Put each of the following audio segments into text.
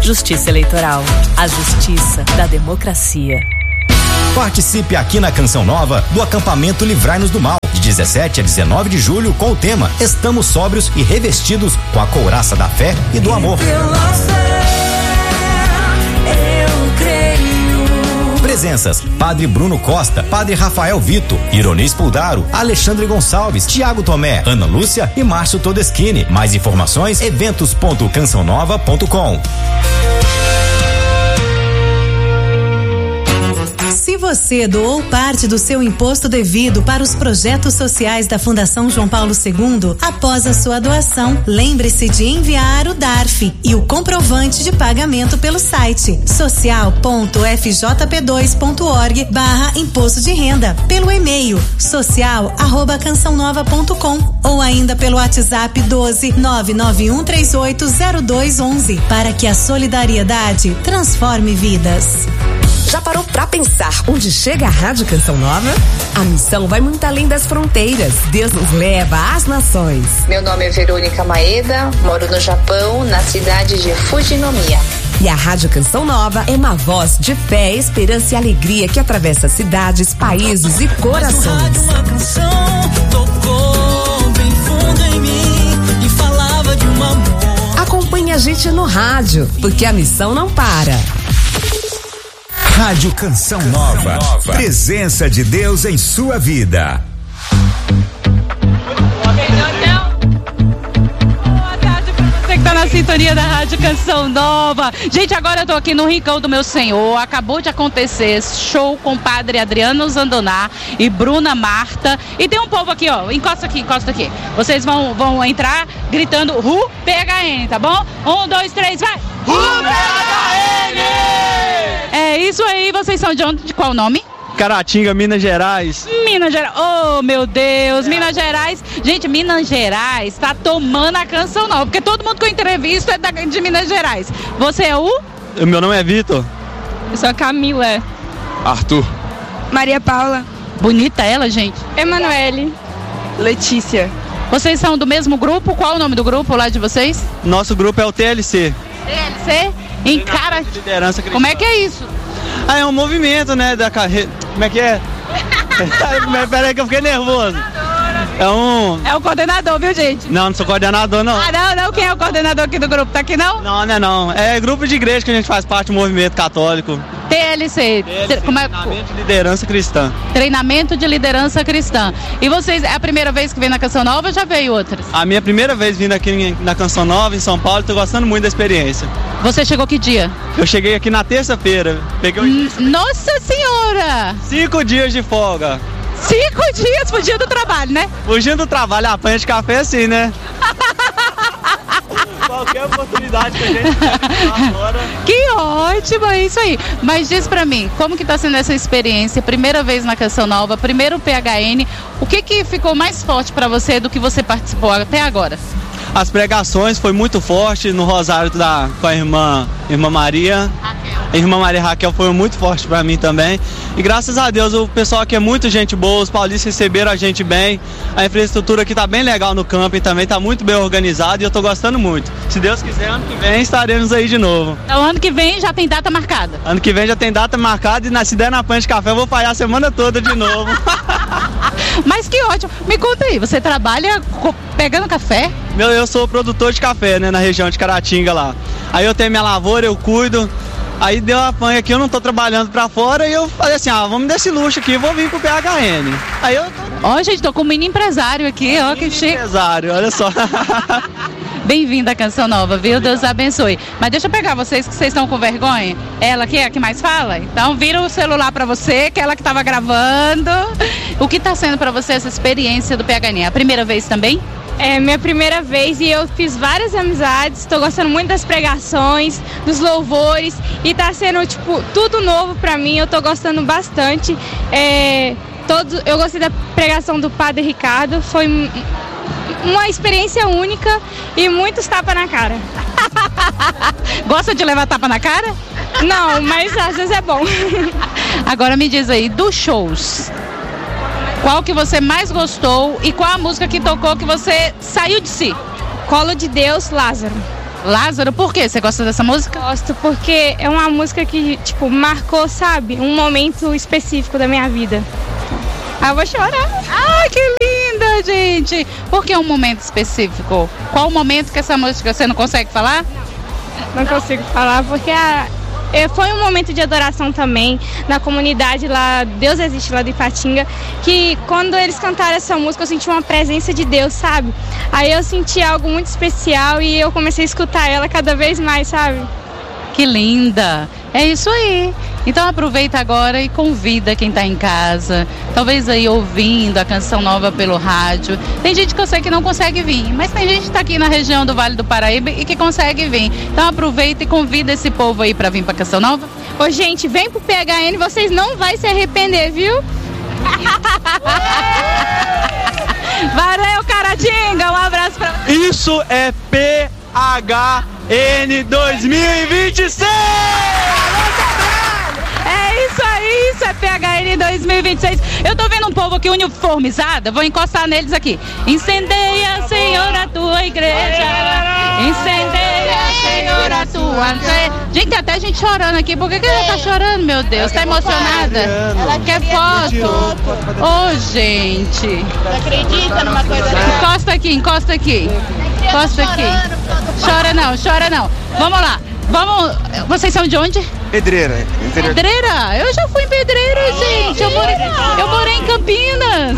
Justiça Eleitoral, a justiça da democracia. Participe aqui na Canção Nova do acampamento Livrai-nos do Mal, de 17 a 19 de julho, com o tema Estamos Sóbrios e Revestidos com a Couraça da Fé e do Amor. Presenças: Padre Bruno Costa, Padre Rafael Vito, Ironês Puldaro, Alexandre Gonçalves, Tiago Tomé, Ana Lúcia e Márcio Todeschini. Mais informações: eventos.cançãonova.com. Se você doou parte do seu imposto devido para os projetos sociais da Fundação João Paulo II, após a sua doação, lembre-se de enviar o DARF e o comprovante de pagamento pelo site social.fjp2.org/imposto de renda, pelo e-mail social@cançãonova.com ou ainda pelo WhatsApp 12-991380211 para que a solidariedade transforme vidas. Já parou pra pensar onde chega a Rádio Canção Nova? A missão vai muito além das fronteiras. Deus nos leva às nações. Meu nome é Verônica Maeda, moro no Japão, na cidade de Fujinomiya. E a Rádio Canção Nova é uma voz de fé, esperança e alegria que atravessa cidades, países e corações. Uma canção tocou bem fundo em mim e falava de um amor. Acompanhe a gente no rádio, porque a missão não para. Rádio Canção Nova. Presença de Deus em sua vida. Boa tarde pra você que tá na sintonia da Rádio Canção Nova. Gente, agora eu tô aqui no Rincão do Meu Senhor. Acabou de acontecer show com o Padre Adriano Zandoná e Bruna Marta. E tem um povo aqui, ó. Encosta aqui. Vocês vão entrar gritando PHN, tá bom? 1, 2, 3, vai! PHN! É isso aí, vocês são de onde? De qual nome? Caratinga, Minas Gerais. Minas Gerais, oh meu Deus, Minas Gerais. Gente, Minas Gerais tá tomando a Canção Nova, porque todo mundo que eu entrevisto é de Minas Gerais. Você é o? Meu nome é Vitor. Eu sou a Camila. Arthur. Maria Paula. Bonita ela, gente. Emanuele. Letícia. Vocês são do mesmo grupo? Qual o nome do grupo lá de vocês? Nosso grupo é o TLC. TLC? Em cara. Liderança cristã. Como é que é isso? Ah, é um movimento, né, da carreira. Como é que é? Peraí que eu fiquei nervoso. É o coordenador, viu, gente? Não sou coordenador, não. Ah, não? Quem é o coordenador aqui do grupo? Tá aqui, não? Não. É grupo de igreja que a gente faz parte do movimento católico. TLC. Treinamento de liderança cristã. Treinamento de liderança cristã. E vocês, é a primeira vez que vem na Canção Nova ou já veio outras? A minha primeira vez vindo aqui na Canção Nova, em São Paulo, tô gostando muito da experiência. Você chegou que dia? Eu cheguei aqui na terça-feira. Peguei um... Nossa Senhora! 5 dias de folga. 5 dias fugindo do trabalho, né? Fugindo do trabalho, apanha de café assim, né? Qualquer oportunidade que a gente tem agora. Que ótimo, é isso aí. Mas diz pra mim, como que tá sendo essa experiência? Primeira vez na Canção Nova, primeiro PHN. O que que ficou mais forte pra você do que você participou até agora? As pregações foi muito forte no Rosário com a irmã Maria. A irmã Maria Raquel foi muito forte para mim também. E graças a Deus o pessoal aqui é muito gente boa, os paulistas receberam a gente bem. A infraestrutura aqui tá bem legal no camping também, tá muito bem organizado e eu tô gostando muito. Se Deus quiser, ano que vem estaremos aí de novo. Então ano que vem já tem data marcada? Ano que vem já tem data marcada e se der na Pan de Café eu vou falhar a semana toda de novo. Mas que ótimo. Me conta aí, você trabalha pegando café? Eu sou produtor de café, né, na região de Caratinga lá. Aí eu tenho minha lavoura, eu cuido. Aí deu a panha aqui, eu não tô trabalhando pra fora e eu falei assim, vamos desse luxo aqui, vou vir pro PHN. Aí eu tô... Gente, tô com um mini empresário aqui, que chique. Empresário, olha só. Bem-vinda à Canção Nova, viu? Deus abençoe. Mas deixa eu pegar vocês, que vocês estão com vergonha. Ela aqui é a que mais fala? Então vira o celular pra você, que é ela que tava gravando. O que tá sendo pra você essa experiência do PHN? É a primeira vez também? É minha primeira vez e eu fiz várias amizades, estou gostando muito das pregações, dos louvores e tá sendo tudo novo pra mim, eu tô gostando bastante. Eu gostei da pregação do Padre Ricardo, foi uma experiência única e muitos tapas na cara. Gosta de levar tapa na cara? Não, mas às vezes é bom. Agora me diz aí, dos shows, qual que você mais gostou e qual a música que tocou que você saiu de si? Colo de Deus, Lázaro. Lázaro, por quê? Você gosta dessa música? Gosto, porque é uma música que, tipo, marcou, sabe, um momento específico da minha vida. Ah, eu vou chorar. Ai, que linda, gente! Por que um momento específico? Qual o momento que essa música você não consegue falar? Não consigo falar, porque foi um momento de adoração também na comunidade lá, Deus Existe, lá de Ipatinga, que quando eles cantaram essa música eu senti uma presença de Deus, sabe? Aí eu senti algo muito especial e eu comecei a escutar ela cada vez mais, sabe? Que linda! É isso aí! Então aproveita agora e convida quem está em casa, talvez aí ouvindo a Canção Nova pelo rádio. Tem gente que eu sei que não consegue vir, mas tem gente que está aqui na região do Vale do Paraíba e que consegue vir. Então aproveita e convida esse povo aí para vir para Canção Nova. Ô gente, vem pro PHN, vocês não vão se arrepender, viu? Valeu, Caratinga, um abraço pra você. Isso é PHN 2026! Isso é PHN 2026. Eu tô vendo um povo aqui uniformizado, vou encostar neles aqui. Incendeia, Senhor, a tua igreja. Incendeia, Senhor, a tua igreja. Gente, tem até gente chorando aqui. Por que ela tá chorando, meu Deus? Tá emocionada? Ela quer foto. Ô, gente. Você acredita numa coisa dessa? Encosta aqui, encosta aqui. Encosta aqui. Chora não. Vamos lá. Vocês são de onde? Pedreira. Pedreira? Eu já fui em Pedreira, gente. Eu morei em Campinas.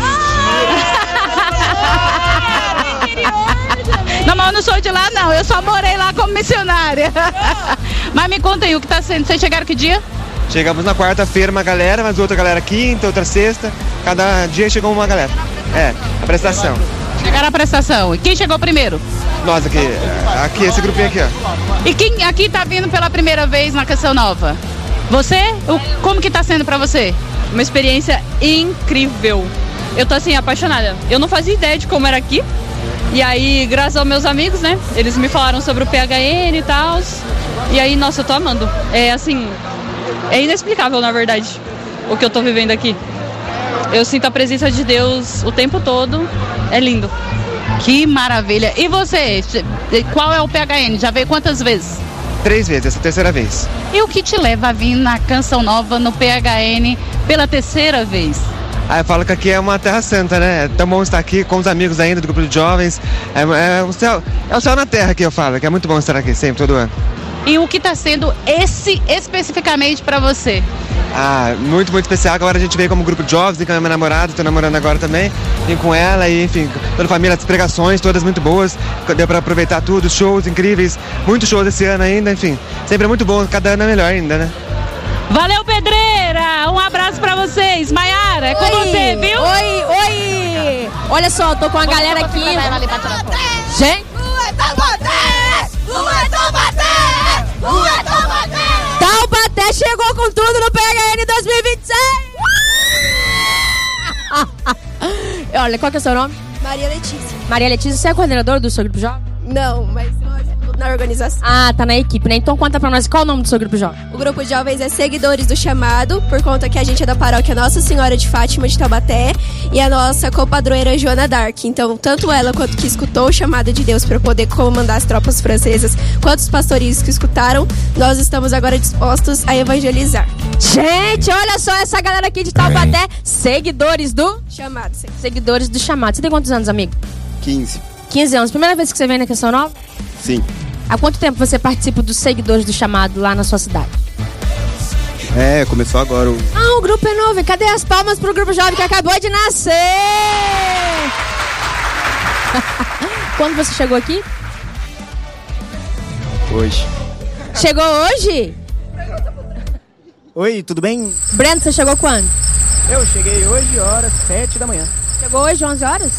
Não, mas eu não sou de lá, não. Eu só morei lá como missionária. Mas me conta aí, o que tá sendo? Vocês chegaram que dia? Chegamos na quarta-feira uma galera, mas outra galera quinta, outra sexta. Cada dia chegou uma galera. A prestação. Chegaram a prestação. E quem chegou primeiro? Nós aqui, esse grupinho aqui, ó. E quem aqui tá vindo pela primeira vez na Canção Nova? Você? Como que tá sendo pra você? Uma experiência incrível. Eu tô assim, apaixonada. Eu não fazia ideia de como era aqui. E aí, graças aos meus amigos, né? Eles me falaram sobre o PHN e tal. E aí, nossa, eu tô amando. É assim, é inexplicável, na verdade, o que eu tô vivendo aqui. Eu sinto a presença de Deus o tempo todo. É lindo. Que maravilha. E você? Qual é o PHN? Já veio quantas vezes? 3 vezes, essa é a terceira vez. E o que te leva a vir na Canção Nova, no PHN, pela terceira vez? Eu falo que aqui é uma terra santa, né? É tão bom estar aqui com os amigos ainda do grupo de jovens. É o céu na terra que eu falo, que é muito bom estar aqui sempre, todo ano. E o que está sendo especificamente para você? Muito, muito especial. Agora a gente veio como grupo de jovens, vim com a minha namorada, estou namorando agora também. Vim com ela e, enfim, toda a família, as pregações, todas muito boas. Deu para aproveitar tudo, shows incríveis, muitos shows esse ano ainda, enfim. Sempre é muito bom, cada ano é melhor ainda, né? Valeu, Pedreira! Um abraço pra vocês. Maiara, é com você, viu? Oi! Olha só, tô com a galera aqui. Gente! Taubaté chegou com tudo no PHN 2026! Olha, qual que é o seu nome? Maria Letícia. Maria Letícia, você é coordenadora do seu grupo jovem? Não, mas na organização. Tá na equipe, né? Então conta pra nós, qual é o nome do seu grupo jovem? O grupo de jovens é Seguidores do Chamado, por conta que a gente é da paróquia Nossa Senhora de Fátima de Taubaté e a nossa copadroeira Joana d'Arc. Então, tanto ela quanto que escutou o chamado de Deus para poder comandar as tropas francesas, quanto os pastorinhos que escutaram, nós estamos agora dispostos a evangelizar. Gente, olha só essa galera aqui de Taubaté, Seguidores do Chamado. Seguidores do Chamado. Você tem quantos anos, amigo? 15. 15 anos. Primeira vez que você vem na Canção Nova? Sim. Há quanto tempo você participa dos Seguidores do Chamado lá na sua cidade? Começou agora o grupo é novo. Cadê as palmas pro grupo jovem que acabou de nascer? Quando você chegou aqui? Hoje. Chegou hoje? Oi, tudo bem? Breno, você chegou quando? Eu cheguei hoje, horas 7 da manhã. Chegou hoje, 11 horas?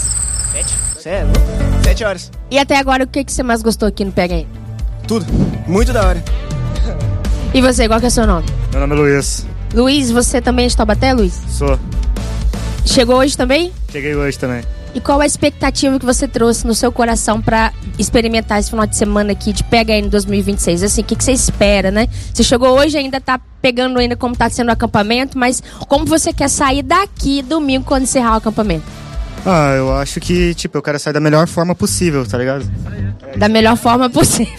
7 horas. E até agora, o que você mais gostou aqui no PHN? Tudo. Muito da hora. E você, qual que é o seu nome? Meu nome é Luiz. Luiz, você também é de Taubaté, Luiz? Sou. Chegou hoje também? Cheguei hoje também. E qual a expectativa que você trouxe no seu coração para experimentar esse final de semana aqui de PHN 2026? Assim, o que você espera, né? Você chegou hoje, ainda tá pegando ainda como tá sendo o acampamento, mas como você quer sair daqui domingo quando encerrar o acampamento? Eu acho que, eu quero sair da melhor forma possível, tá ligado? Da melhor forma possível.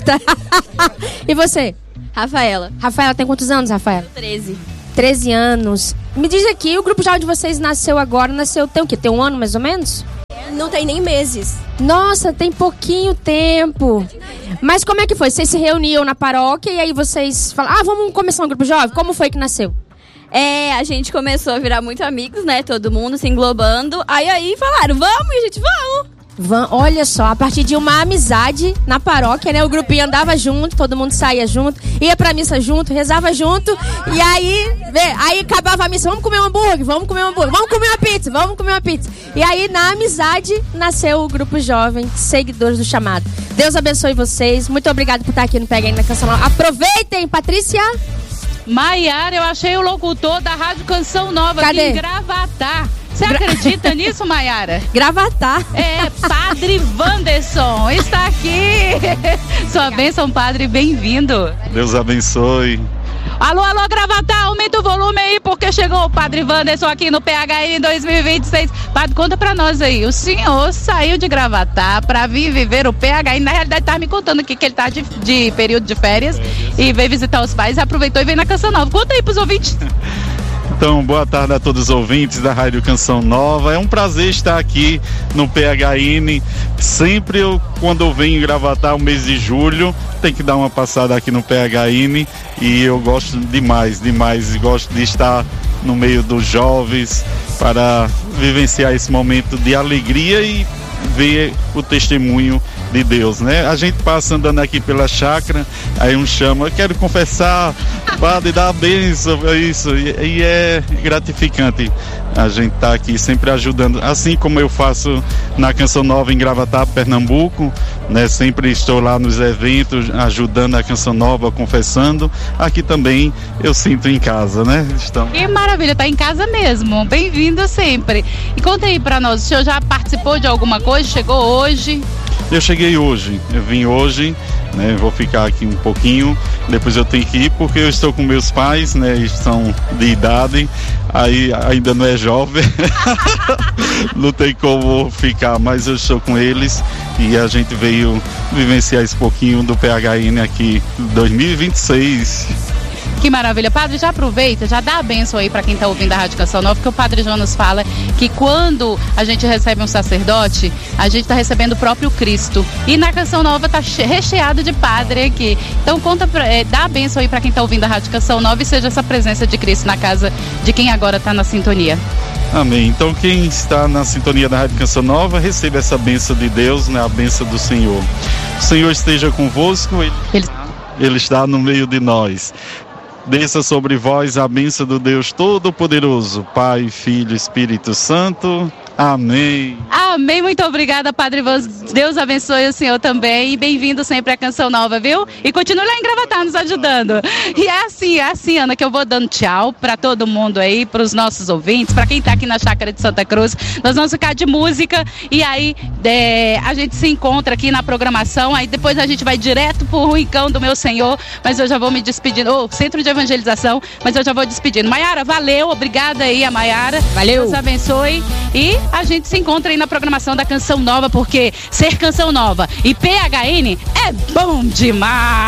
E você? Rafaela. Rafaela, tem quantos anos, Rafaela? 13. 13 anos. Me diz aqui, o grupo jovem de vocês nasceu agora, tem o quê? Tem um ano mais ou menos? Não tem nem meses. Nossa, tem pouquinho tempo. Mas como é que foi? Vocês se reuniam na paróquia e aí vocês falaram, vamos começar um grupo jovem? Como foi que nasceu? A gente começou a virar muito amigos, né? Todo mundo se englobando. Aí falaram, vamos, e a gente, vamos. Olha só, a partir de uma amizade na paróquia, né? O grupinho andava junto, todo mundo saía junto, ia pra missa junto, rezava junto. E aí acabava a missa, vamos comer um hambúrguer, vamos comer uma pizza. E aí na amizade nasceu o grupo jovem, seguidores do chamado. Deus abençoe vocês, muito obrigado por estar aqui no Pega Aí na Canção Nova. Aproveitem, Patrícia. Maiara, eu achei o locutor da Rádio Canção Nova aqui em Gravatá. Você acredita nisso, Maiara? Gravatá. Padre Wanderson está aqui. Sua bênção, padre, bem-vindo. Deus abençoe. Alô, Gravatá, aumenta o volume aí, porque chegou o Padre Wanderson aqui no PHN em 2026. Padre, conta pra nós aí, o senhor saiu de Gravatá pra vir viver o PHN, na realidade tá me contando aqui que ele tá de período de férias e veio visitar os pais, aproveitou e veio na Canção Nova. Conta aí pros ouvintes. Então, boa tarde a todos os ouvintes da Rádio Canção Nova. É um prazer estar aqui no PHN. Sempre quando eu venho Gravatá, o mês de julho, tem que dar uma passada aqui no PHN. E eu gosto demais. Gosto de estar no meio dos jovens para vivenciar esse momento de alegria e ver o testemunho de Deus, né? A gente passa andando aqui pela chácara, aí um chama, eu quero confessar, padre, dá a bênção, isso, e é gratificante a gente tá aqui sempre ajudando, assim como eu faço na Canção Nova em Gravatá, Pernambuco, né? Sempre estou lá nos eventos, ajudando a Canção Nova, confessando, aqui também eu sinto em casa, né? Que maravilha, tá em casa mesmo, bem-vindo sempre. E conta aí pra nós, o senhor já participou de alguma coisa, chegou hoje? Eu cheguei hoje, eu vim hoje, né? Vou ficar aqui um pouquinho, depois eu tenho que ir porque eu estou com meus pais, né? Eles são de idade, aí ainda não é jovem, não tem como ficar, mas eu estou com eles e a gente veio vivenciar esse pouquinho do PHN aqui 2026. Que maravilha. Padre, já aproveita, já dá a bênção aí para quem está ouvindo a Rádio Canção Nova, porque o Padre Jonas fala que quando a gente recebe um sacerdote, a gente está recebendo o próprio Cristo. E na Canção Nova está recheado de padre aqui. Então dá a bênção aí para quem está ouvindo a Rádio Canção Nova e seja essa presença de Cristo na casa de quem agora está na sintonia. Amém. Então quem está na sintonia da Rádio Canção Nova, receba essa bênção de Deus, né? A bênção do Senhor. O Senhor esteja convosco, Ele está no meio de nós. Desça sobre vós a bênção do Deus Todo-Poderoso, Pai, Filho, Espírito Santo. Amém. Amém, muito obrigada, Padre. Deus abençoe o senhor também e bem-vindo sempre à Canção Nova, viu? E continue lá em Gravatá nos ajudando. E é assim, Ana, que eu vou dando tchau para todo mundo aí, para os nossos ouvintes, para quem tá aqui na Chácara de Santa Cruz. Nós vamos ficar de música e aí a gente se encontra aqui na programação, aí depois a gente vai direto pro Rincão do Meu Senhor, mas eu já vou me despedindo, Centro de Evangelização, mas eu já vou despedindo. Maiara, valeu, obrigada aí a Maiara. Valeu. Deus abençoe e a gente se encontra aí na programação da Canção Nova, porque ser Canção Nova e PHN é bom demais!